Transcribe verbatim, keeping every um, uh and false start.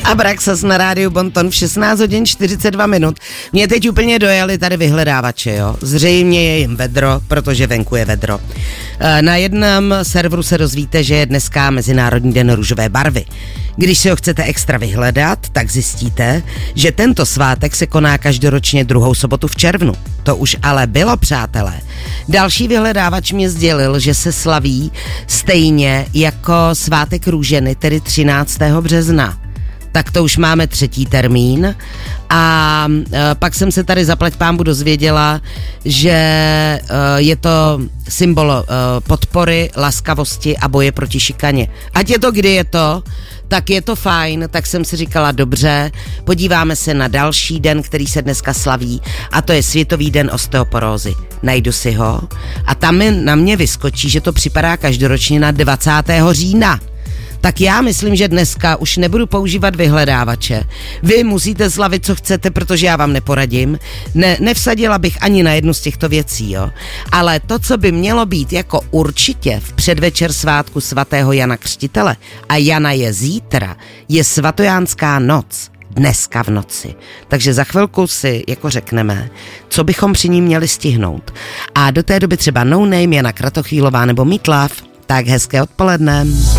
Abraxas na rádiu Bonton v šestnáct hodin čtyřicet dva minut. Mě teď úplně dojeli tady vyhledávače, jo. Zřejmě je jim vedro, protože venku je vedro. Na jednom serveru se dozvíte, že je dneska Mezinárodní den růžové barvy. Když si ho chcete extra vyhledat, tak zjistíte, že tento svátek se koná každoročně druhou sobotu v červnu. To už ale bylo, přátelé. Další vyhledávač mě sdělil, že se slaví stejně jako svátek růženy, tedy třináctého března. Tak to už máme třetí termín a e, pak jsem se tady zaplať pánbu dozvěděla, že e, je to symbol e, podpory, laskavosti a boje proti šikaně. Ať je to, kdy je to, tak je to fajn, tak jsem si říkala, dobře, podíváme se na další den, který se dneska slaví, a to je Světový den osteoporózy. Najdu si ho a tam na mě vyskočí, že to připadá každoročně na dvacátého října. Tak já myslím, že dneska už nebudu používat vyhledávače. Vy musíte slavit, co chcete, protože já vám neporadím. Ne, nevsadila bych ani na jednu z těchto věcí, jo. Ale to, co by mělo být jako určitě v předvečer svátku svatého Jana Křtitele, a Jana je zítra, je svatojánská noc. Dneska v noci. Takže za chvilku si jako řekneme, co bychom při ní měli stihnout. A do té doby třeba No Name, Jana Kratochvílová nebo Meat Love. Tak hezké odpoledne.